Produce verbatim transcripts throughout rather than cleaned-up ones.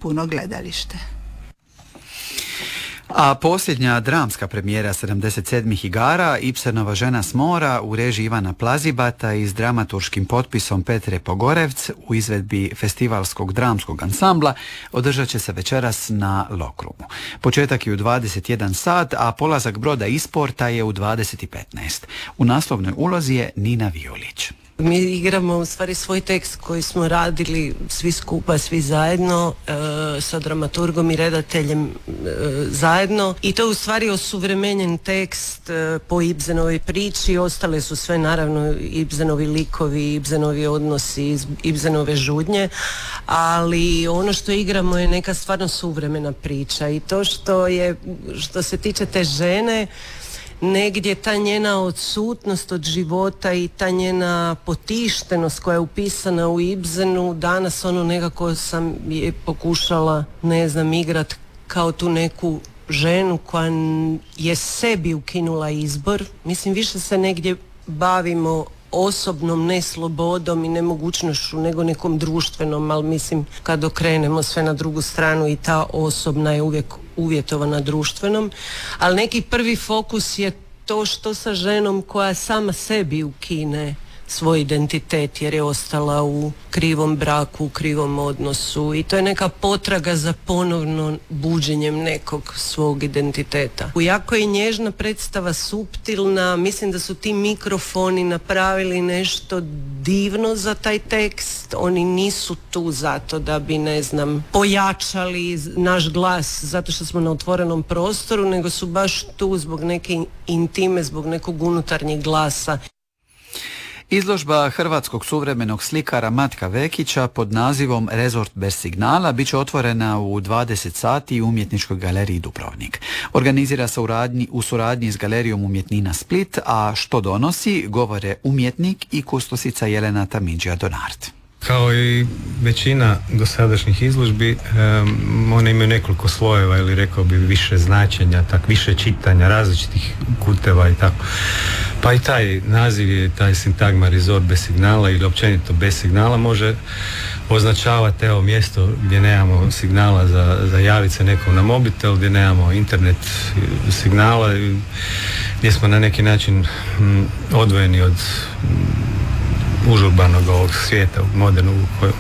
puno gledalište. A posljednja dramska premijera sedamdeset sedmih igara, Ibsenova Žena s mora u režiji Ivana Plazibata i s dramaturškim potpisom Petre Pogorevc u izvedbi Festivalskog dramskog ansambla održat će se večeras na Lokrumu. Početak je u dvadeset jedan sat, a polazak broda Isporta je u dvadeset petnaest. U naslovnoj ulozi je Nina Violić. Mi igramo u stvari svoj tekst koji smo radili svi skupa, svi zajedno, e, sa dramaturgom i redateljem e, zajedno. I to je u stvari osuvremenjen tekst e, po Ibsenovoj priči. Ostale su sve naravno Ibsenovi likovi, Ibsenovi odnosi, Ibsenove žudnje. Ali ono što igramo je neka stvarno suvremena priča. I to što je, što se tiče te žene, negdje ta njena odsutnost od života i ta njena potištenost koja je upisana u Ibsenu, danas ono nekako sam je pokušala, ne znam, igrat kao tu neku ženu koja je sebi ukinula izbor. Mislim, više se negdje bavimo osobnom neslobodom i nemogućnošću nego nekom društvenom, ali mislim kad okrenemo sve na drugu stranu i ta osobna je uvijek uvjetovana društvenom, ali neki prvi fokus je to što sa ženom koja sama sebi ukine svoj identitet jer je ostala u krivom braku, u krivom odnosu i to je neka potraga za ponovno buđenjem nekog svog identiteta. Jako je nježna predstava, suptilna, mislim da su ti mikrofoni napravili nešto divno za taj tekst, oni nisu tu zato da bi, ne znam, pojačali naš glas zato što smo na otvorenom prostoru, nego su baš tu zbog neke intime, zbog nekog unutarnjeg glasa. Izložba hrvatskog suvremenog slikara Matka Vekića pod nazivom Rezort bez signala bit će otvorena u dvadeset sati u Umjetničkoj galeriji Dubrovnik. Organizira se u, radnji, u suradnji s Galerijom umjetnina Split, a što donosi, govore umjetnik i kustosica Jelena Tamidžija Donart. Kao i većina dosadašnjih izložbi, um, one imaju nekoliko slojeva ili rekao bi više značenja, tak, više čitanja, različitih kuteva i tako. Pa i taj naziv je, taj sintagma rezort bez signala ili općenito bez signala može označavati evo mjesto gdje nemamo signala za, za javiti se nekom na mobitel, gdje nemamo internet signala, gdje smo na neki način m, odvojeni od m, užurbanog ovog svijeta, modernog u kojem,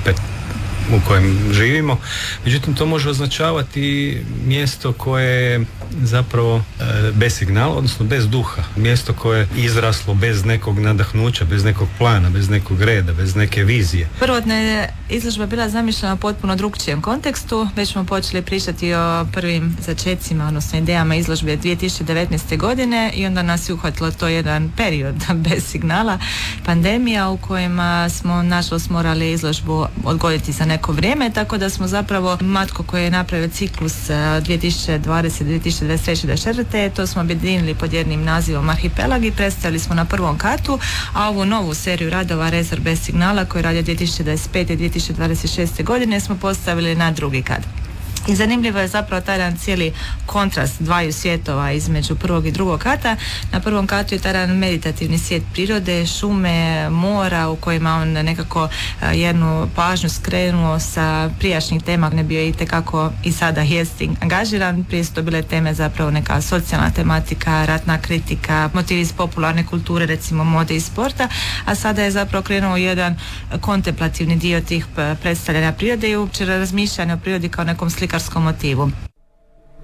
u kojem živimo. Međutim, to može označavati mjesto koje je zapravo e, bez signala, odnosno bez duha. Mjesto koje je izraslo bez nekog nadahnuća, bez nekog plana, bez nekog reda, bez neke vizije. Prvotna je izložba bila zamišljena u potpuno drugčijem kontekstu. Već smo počeli pričati o prvim začecima, odnosno idejama izložbe dvije tisuće devetnaeste. godine i onda nas je uhvatilo to jedan period bez signala, pandemija u kojima smo nažalost morali izložbu odgoditi za neko vrijeme, tako da smo zapravo Matko koji je napravio ciklus dvije tisuće dvadesete. dvije tisuće dvadeset treće. dvadeset četvrte. to smo objedinili pod jednim nazivom Arhipelag i predstavili smo na prvom katu, a ovu novu seriju radova Rezort bez signala koji radi dvije tisuće dvadeset pete. i dvije tisuće dvadeset šeste. godine smo postavili na drugi kat. I zanimljivo je zapravo taj jedan cijeli kontrast dvaju svjetova između prvog i drugog kata. Na prvom katu je taj jedan meditativni svijet prirode, šume, mora u kojima on nekako jednu pažnju skrenuo sa prijašnjih tema, ne bio itekako i sada jest angažiran. Prije su to bile teme zapravo neka socijalna tematika, ratna kritika, motivi iz popularne kulture, recimo mode i sporta, a sada je zapravo krenuo jedan kontemplativni dio tih predstavljanja prirode i uopće razmišljanja o prirodi kao nekom slikarskom motivu.